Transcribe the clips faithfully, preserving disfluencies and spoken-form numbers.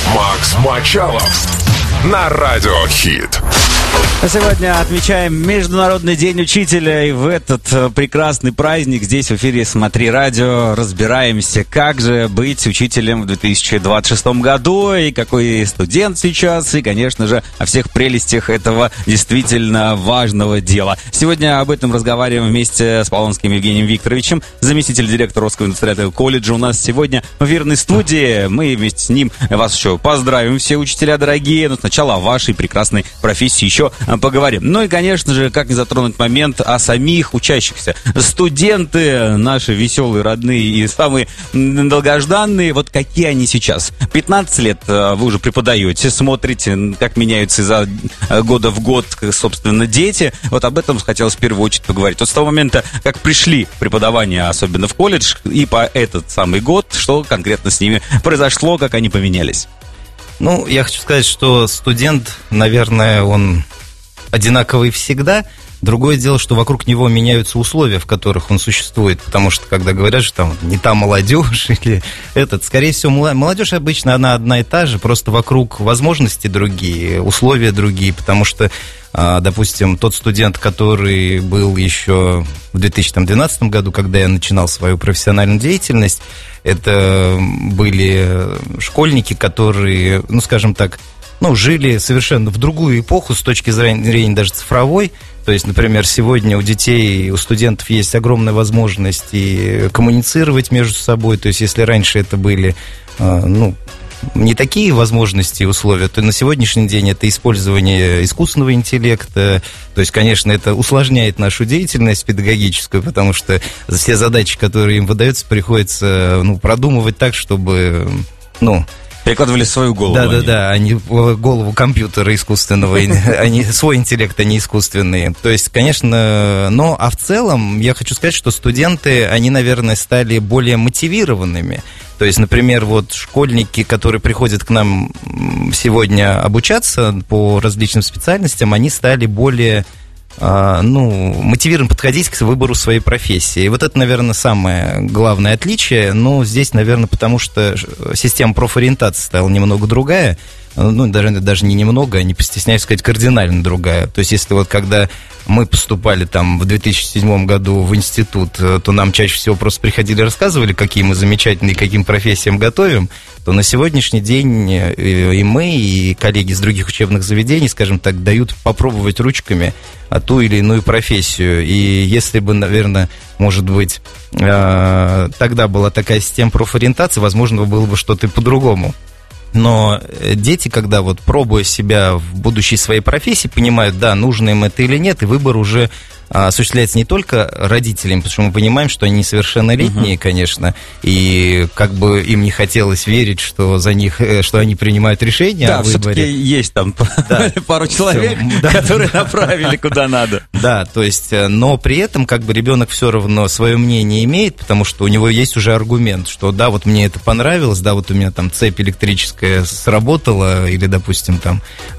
Макс Мачалов на Радио Хит. Сегодня отмечаем Международный день учителя, и в этот прекрасный праздник здесь в эфире «Смотри радио» разбираемся, как же быть учителем в две тысячи двадцать шестом году, и какой студент сейчас, и, конечно же, о всех прелестях этого действительно важного дела. Сегодня об этом разговариваем вместе с Полонским Евгением Викторовичем, заместитель директора Русского индустриального колледжа. У нас сегодня в эфирной студии. Мы вместе с ним вас еще поздравим, все учителя дорогие, но сначала о вашей прекрасной профессии еще поговорим. Ну и, конечно же, как не затронуть момент о самих учащихся. Студенты наши веселые, родные и самые долгожданные, вот какие они сейчас. пятнадцать лет вы уже преподаете, смотрите, как меняются из-за года в год, собственно, дети. Вот об этом хотелось в первую очередь поговорить. Вот с того момента, как пришли в преподавание, особенно в колледж, и по этот самый год, что конкретно с ними произошло, как они поменялись? Ну, я хочу сказать, что студент, наверное, он одинаковый всегда. Другое дело, что вокруг него меняются условия, в которых он существует. Потому что, когда говорят, что там не та молодежь или этот, скорее всего, молодежь обычно она одна и та же, просто вокруг возможности другие, условия другие. Потому что, допустим, тот студент, который был еще в две тысячи двенадцатом году, когда я начинал свою профессиональную деятельность, это были школьники, которые, ну, скажем так, ну, жили совершенно в другую эпоху с точки зрения даже цифровой. То есть, например, сегодня у детей, у студентов есть огромная возможность и коммуницировать между собой. То есть, если раньше это были, ну, не такие возможности и условия, то на сегодняшний день это использование искусственного интеллекта. То есть, конечно, это усложняет нашу деятельность педагогическую, потому что все задачи, которые им выдаются, приходится, ну, продумывать так, чтобы, ну... Перекладывали свою голову. Да-да-да, а не голову компьютера искусственного, а не свой интеллект, а не искусственный. То есть, конечно, но, а в целом, я хочу сказать, что студенты, они, наверное, стали более мотивированными. То есть, например, вот школьники, которые приходят к нам сегодня обучаться по различным специальностям, они стали более... ну, мотивирован подходить к выбору своей профессии. И вот это, наверное, самое главное отличие. Но здесь, наверное, потому что система профориентации стала немного другая. Ну, даже, даже не немного, не постесняюсь сказать, кардинально другая. То есть, если вот когда мы поступали там в две тысячи седьмом году в институт, то нам чаще всего просто приходили и рассказывали, какие мы замечательные, каким профессиям готовим, то на сегодняшний день и мы, и коллеги из других учебных заведений, скажем так, дают попробовать ручками ту или иную профессию. И если бы, наверное, может быть, тогда была такая система профориентации, возможно, было бы что-то и по-другому. Но дети, когда вот пробуя себя в будущей своей профессии, понимают, да, нужно им это или нет, и выбор уже осуществляется не только родителям, потому что мы понимаем, что они несовершеннолетние, uh-huh. конечно, и как бы им не хотелось верить, что за них, что они принимают решения да, о выборе. Да, все-таки есть там да. пару человек, да. которые направили куда надо. Да, то есть, но при этом как бы ребенок все равно свое мнение имеет, потому что у него есть уже аргумент, что да, вот мне это понравилось, да, вот у меня там цепь электрическая сработала, или, допустим, там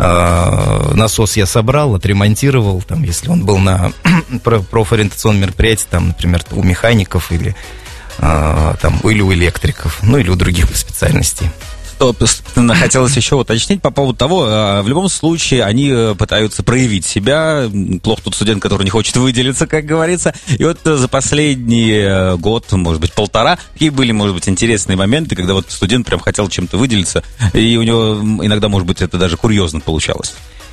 насос я собрал, отремонтировал, там, если он был на профориентационном мероприятии, там, например, у механиков или, э, там, или у электриков, ну или у других специальностей. Хотелось еще уточнить по поводу того, в любом случае они пытаются проявить себя. Плохо тот студент, который не хочет выделиться, как говорится. И вот за последний год, может быть, полтора, какие были, может быть, интересные моменты, когда вот студент прям хотел чем-то выделиться, и у него иногда, может быть, это даже курьезно получалось.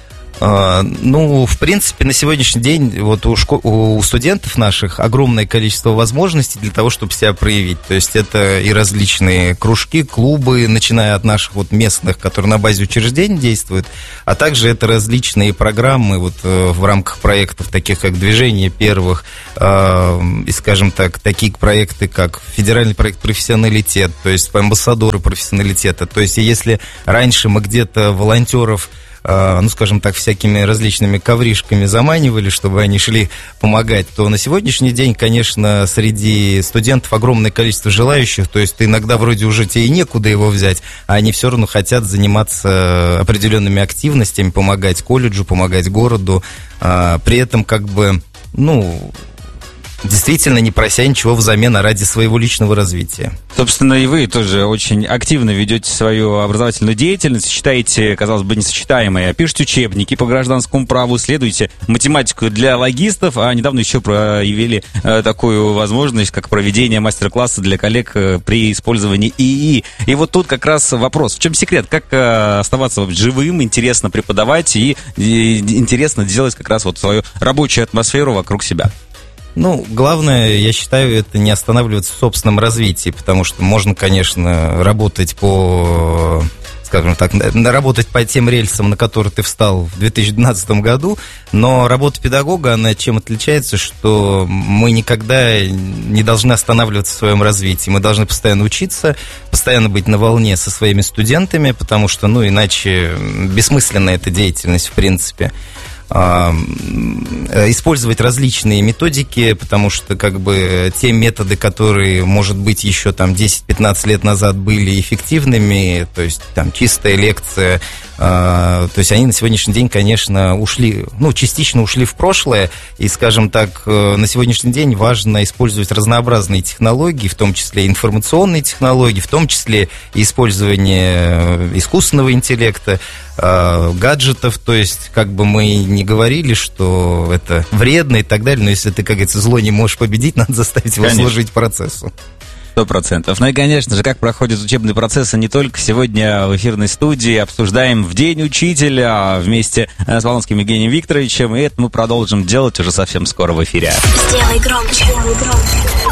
Ну, в принципе, на сегодняшний день вот у, шко- у студентов наших огромное количество возможностей для того, чтобы себя проявить. То есть это и различные кружки, клубы, начиная от наших вот местных, которые на базе учреждений действуют, а также это различные программы вот в рамках проектов, таких как «Движение первых», и, скажем так, такие проекты, как федеральный проект «Профессионалитет», то есть амбассадоры профессионалитета. То есть если раньше мы где-то волонтеров, ну, скажем так, всякими различными ковришками заманивали, чтобы они шли помогать, то на сегодняшний день, конечно, среди студентов огромное количество желающих, то есть иногда вроде уже тебе и некуда его взять, а они все равно хотят заниматься определенными активностями, помогать колледжу, помогать городу, при этом как бы, ну... действительно не прося ничего взамен, а ради своего личного развития. Собственно, и вы тоже очень активно ведете свою образовательную деятельность, считаете, казалось бы, несочетаемое, пишете учебники по гражданскому праву, исследуете математику для логистов, а недавно еще проявили э, такую возможность, как проведение мастер-класса для коллег э, при использовании ИИ. И вот тут как раз вопрос, в чем секрет, как э, оставаться живым, интересно преподавать и, и интересно делать как раз вот свою рабочую атмосферу вокруг себя? Ну, главное, я считаю, это не останавливаться в собственном развитии, потому что можно, конечно, работать по, скажем так, работать по тем рельсам, на которые ты встал в две тысячи двенадцатом году, но работа педагога, она чем отличается, что мы никогда не должны останавливаться в своем развитии, мы должны постоянно учиться, постоянно быть на волне со своими студентами, потому что, ну, иначе бессмысленна эта деятельность, в принципе. Использовать различные методики, потому что как бы те методы, которые, может быть, еще там десять-пятнадцать лет назад были эффективными, то есть там чистая лекция, то есть они на сегодняшний день, конечно, ушли, ну, частично ушли в прошлое, и, скажем так, на сегодняшний день важно использовать разнообразные технологии, в том числе информационные технологии, в том числе и использование искусственного интеллекта, гаджетов, то есть как бы мы не говорили, что это вредно и так далее, но если ты, как говорится, зло не можешь победить, надо заставить его Конечно. служить процессу. Сто процентов. Ну и, конечно же, как проходит учебный процесс, не только сегодня в эфирной студии обсуждаем в День учителя вместе с Полонским Евгением Викторовичем, и это мы продолжим делать уже совсем скоро в эфире. Сделай громче. Сделай громче.